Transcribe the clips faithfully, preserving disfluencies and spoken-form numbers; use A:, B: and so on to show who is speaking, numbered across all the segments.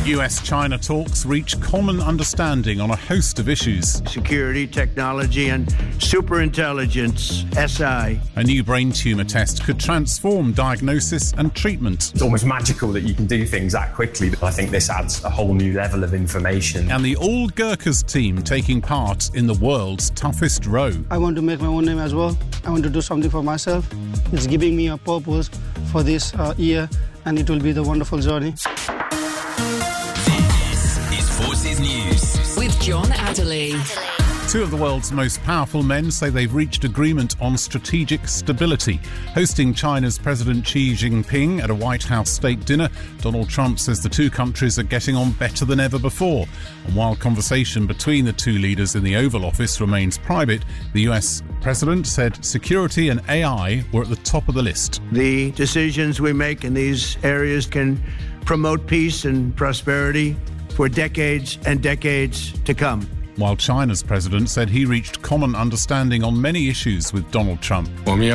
A: U S China talks reach common understanding on a host of issues.
B: Security, technology and superintelligence, S I.
A: A new brain tumour test could transform diagnosis and treatment.
C: It's almost magical that you can do things that quickly. I think this adds a whole new level of information.
A: And the All Gurkhas team taking part in the world's toughest row.
D: I want to make my own name as well. I want to do something for myself. It's giving me a purpose for this uh, year, and it will be the wonderful journey.
E: This is Forces News with John Adderley.
A: Two of the world's most powerful men say they've reached agreement on strategic stability. Hosting China's President Xi Jinping at a White House state dinner, Donald Trump says the two countries are getting on better than ever before. And while conversation between the two leaders in the Oval Office remains private, the U S president said security and A I were at the top of the list.
B: The decisions we make in these areas can promote peace and prosperity for decades and decades to come.
A: While China's president said he reached common understanding on many issues with Donald Trump.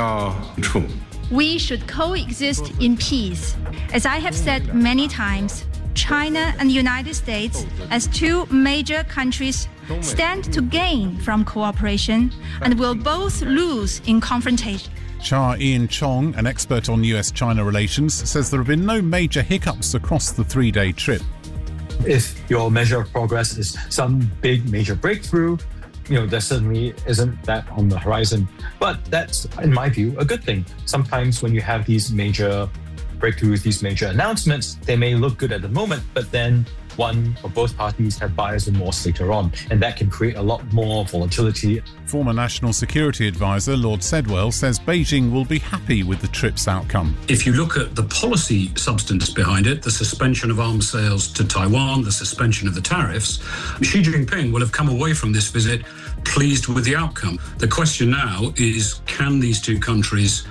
F: We should coexist in peace. As I have said many times, China and the United States, as two major countries, stand to gain from cooperation and will both lose in confrontation.
A: Cha Ian-chong, an expert on U S China relations, says there have been no major hiccups across the three-day trip.
G: If your measure of progress is some big major breakthrough, you know, there certainly isn't that on the horizon. But that's, in my view, a good thing. Sometimes when you have these major breakthroughs, these major announcements, they may look good at the moment, but then one or both parties have buyer's remorse later on, and that can create a lot more volatility.
A: Former National Security Advisor Lord Sedwell says Beijing will be happy with the trip's outcome.
H: If you look at the policy substance behind it, the suspension of arms sales to Taiwan, the suspension of the tariffs, Xi Jinping will have come away from this visit pleased with the outcome. The question now is, can these two countries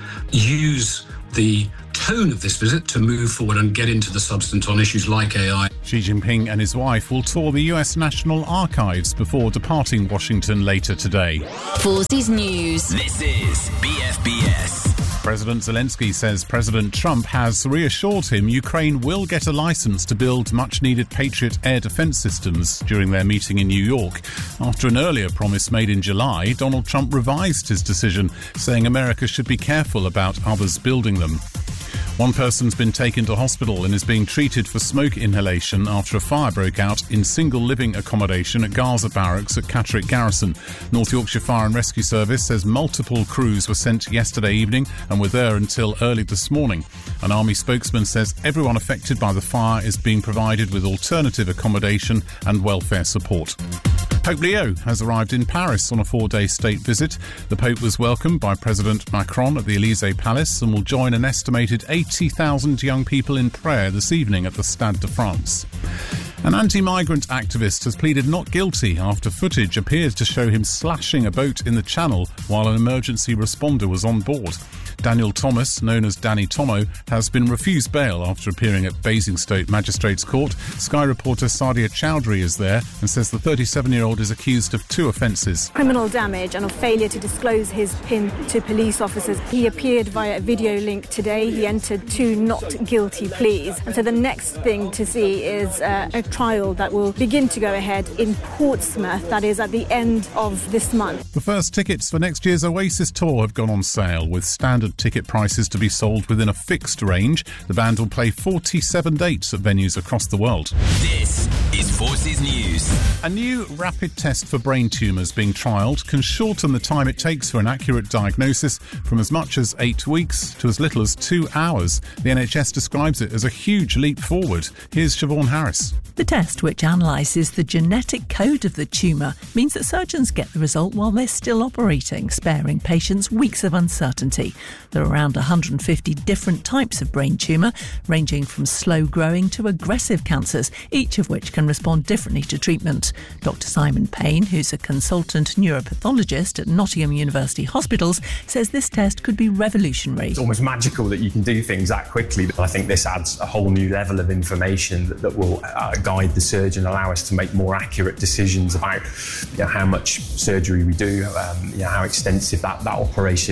H: use the tone of this visit to move forward and get into the substance on issues like A I.
A: Xi Jinping and his wife will tour the U S National Archives before departing Washington later today.
E: Forces News. This is B F B S.
A: President Zelensky says President Trump has reassured him Ukraine will get a license to build much-needed Patriot air defense systems during their meeting in New York. After an earlier promise made in July, Donald Trump revised his decision, saying America should be careful about others building them. One person's been taken to hospital and is being treated for smoke inhalation after a fire broke out in single living accommodation at Gaza Barracks at Catterick Garrison. North Yorkshire Fire and Rescue Service says multiple crews were sent yesterday evening and were there until early this morning. An Army spokesman says everyone affected by the fire is being provided with alternative accommodation and welfare support. Pope Leo has arrived in Paris on a four-day state visit. The Pope was welcomed by President Macron at the Élysée Palace and will join an estimated eighty thousand young people in prayer this evening at the Stade de France. An anti-migrant activist has pleaded not guilty after footage appears to show him slashing a boat in the Channel while an emergency responder was on board. Daniel Thomas, known as Danny Tomo, has been refused bail after appearing at Basingstoke Magistrates Court. Sky reporter Sadia Chowdhury is there and says the thirty-seven-year-old is accused of two offences.
I: Criminal damage and of failure to disclose his PIN to police officers. He appeared via a video link today. He entered two not guilty pleas. And so the next thing to see is uh, a trial that will begin to go ahead in Portsmouth, that is at the end of this month.
A: The first tickets for next year's Oasis tour have gone on sale, with standard ticket prices to be sold within a fixed range. The band will play forty-seven dates at venues across the world.
E: This is Forces News.
A: A new rapid test for brain tumours being trialled can shorten the time it takes for an accurate diagnosis from as much as eight weeks to as little as two hours. The N H S describes it as a huge leap forward. Here's Siobhan Harris.
J: The test, which analyses the genetic code of the tumour, means that surgeons get the result while they're still operating, sparing patients weeks of uncertainty. There are around one hundred fifty different types of brain tumour, ranging from slow-growing to aggressive cancers, each of which can respond differently to treatment. Doctor Simon Payne, who's a consultant neuropathologist at Nottingham University Hospitals, says this test could be revolutionary.
C: It's almost magical that you can do things that quickly. I think this adds a whole new level of information that, that will uh, guide the surgeon, allow us to make more accurate decisions about you know, how much surgery we do, um, you know, how extensive that, that operation is.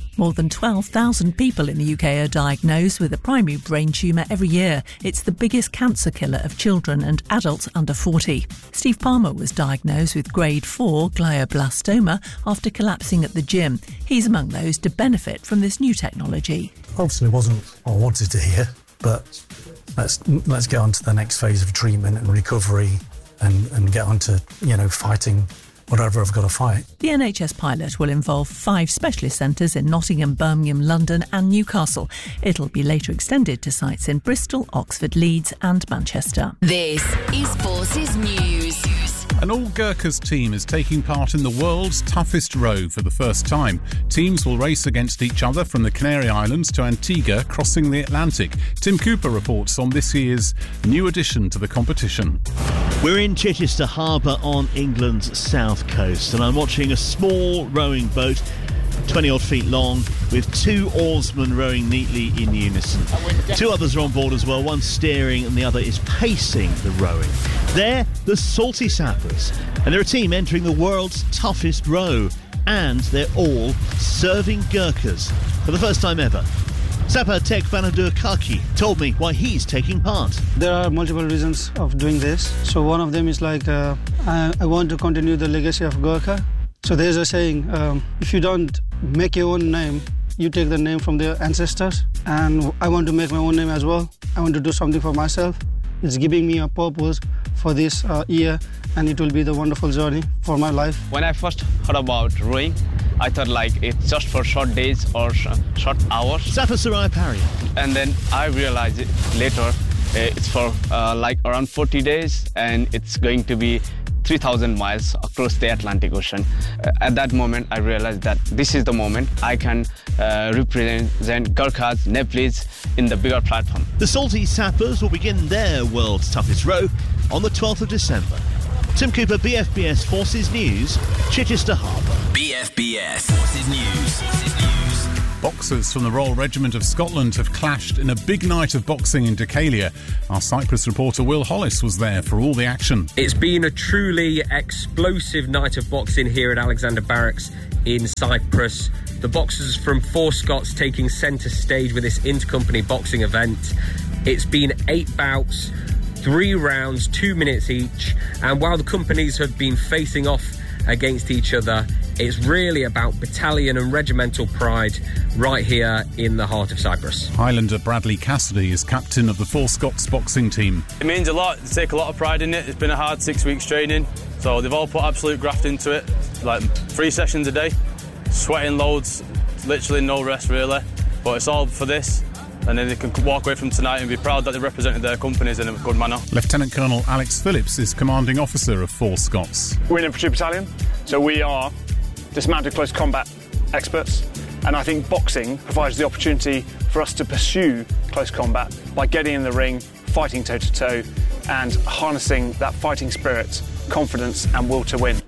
J: More than twelve thousand people in the U K are diagnosed with a primary brain tumour every year. It's the biggest cancer killer of children and adults under forty. Steve Palmer was diagnosed with grade four glioblastoma after collapsing at the gym. He's among those to benefit from this new technology.
K: Obviously it wasn't what I wanted to hear, but let's let's get on to the next phase of treatment and recovery and, and get on to, you know, fighting whatever I've got to fight.
J: The N H S pilot will involve five specialist centres in Nottingham, Birmingham, London and Newcastle. It'll be later extended to sites in Bristol, Oxford, Leeds and Manchester.
E: This is Forces News.
A: An all-Gurkhas team is taking part in the world's toughest row for the first time. Teams will race against each other from the Canary Islands to Antigua, crossing the Atlantic. Tim Cooper reports on this year's new addition to the competition.
L: We're in Chichester Harbour on England's south coast, and I'm watching a small rowing boat, twenty odd feet long, with two oarsmen rowing neatly in unison. Two others are on board as well, one steering and the other is pacing the rowing. They're the Salty Sappers, and they're a team entering the world's toughest row, and they're all serving Gurkhas for the first time ever. Sapper Tek Banadur Kaki told me why he's taking part.
D: There are multiple reasons of doing this. So one of them is like, uh, I, I want to continue the legacy of Gurkha. So there's a saying, um, if you don't make your own name, you take the name from their ancestors. And I want to make my own name as well. I want to do something for myself. It's giving me a purpose for this uh, year, and it will be the wonderful journey for my life.
M: When I first heard about rowing, I thought like it's just for short days or sh- short hours.
L: Safa Sarai Paria.
M: And then I realized it later, uh, it's for uh, like around forty days, and it's going to be three thousand miles across the Atlantic Ocean. Uh, at that moment, I realized that this is the moment I can uh, represent Gurkhas, Nepalese in the bigger platform.
L: The Salty Sappers will begin their world's toughest row on the twelfth of December. Tim Cooper, B F B S Forces News, Chichester Harbour.
E: B F B S Forces News. Forces News.
A: Boxers from the Royal Regiment of Scotland have clashed in a big night of boxing in Decalia. Our Cyprus reporter Will Hollis was there for all the action.
N: It's been a truly explosive night of boxing here at Alexander Barracks in Cyprus. The boxers from Four Scots taking centre stage with this intercompany boxing event. It's been eight bouts, three rounds, two minutes each, and while the companies have been facing off against each other, it's really about battalion and regimental pride right here in the heart of Cyprus.
A: Highlander Bradley Cassidy is captain of the Four Scots boxing team.
O: It means a lot. They take a lot of pride in it. It's been a hard six weeks training, so they've all put absolute graft into it, like three sessions a day, sweating loads, literally no rest really, but it's all for this. And then they can walk away from tonight and be proud that they represented their companies in a good manner.
A: Lieutenant Colonel Alex Phillips is commanding officer of Four Scots.
P: We're an infantry battalion, so we are dismounted close combat experts, and I think boxing provides the opportunity for us to pursue close combat by getting in the ring, fighting toe-to-toe, and harnessing that fighting spirit, confidence and will to win.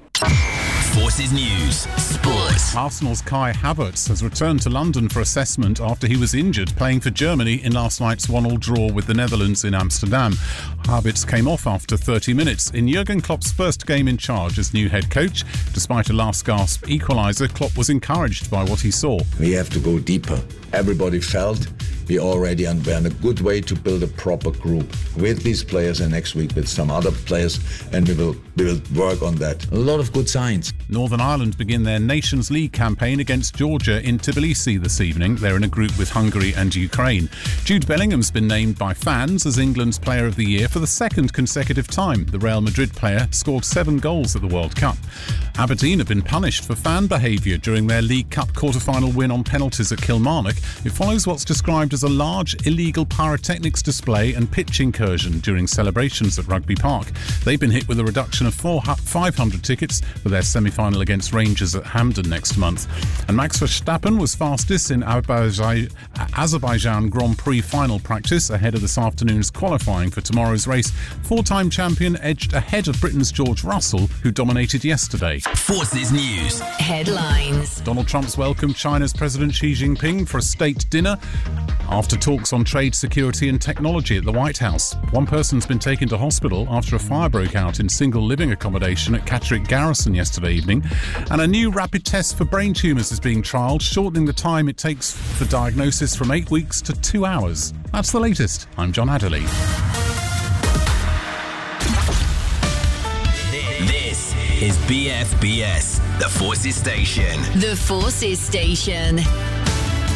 E: Forces News Sports.
A: Arsenal's Kai Havertz has returned to London for assessment after he was injured playing for Germany in last night's one all draw with the Netherlands in Amsterdam. Havertz came off after thirty minutes in Jurgen Klopp's first game in charge as new head coach. Despite a last-gasp equaliser, Klopp was encouraged by what he saw.
Q: We have to go deeper. Everybody felt we already and we're in a good way to build a proper group with these players, and next week with some other players, and we will we will work on that. A lot of good signs.
A: Northern Ireland begin their Nations League campaign against Georgia in Tbilisi this evening. They're in a group with Hungary and Ukraine. Jude Bellingham's been named by fans as England's Player of the Year for the second consecutive time. The Real Madrid player scored seven goals at the World Cup. Aberdeen have been punished for fan behaviour during their League Cup quarter-final win on penalties at Kilmarnock. It follows what's described as a large illegal pyrotechnics display and pitch incursion during celebrations at Rugby Park. They've been hit with a reduction of four, five hundred tickets for their semi-final against Rangers at Hampden next month. And Max Verstappen was fastest in Azerbaijan Grand Prix final practice ahead of this afternoon's qualifying for tomorrow's race. Four-time champion edged ahead of Britain's George Russell, who dominated yesterday.
E: Forces News Headlines.
A: Donald Trump's welcomed China's President Xi Jinping for a state dinner after talks on trade, security and technology at the White House. One person's been taken to hospital after a fire broke out in single living accommodation at Catterick Garrison yesterday evening. And a new rapid test for brain tumours is being trialled, shortening the time it takes for diagnosis from eight weeks to two hours. That's the latest. I'm John Adderley.
E: This is B F B S, the Forces Station.
R: The Forces Station.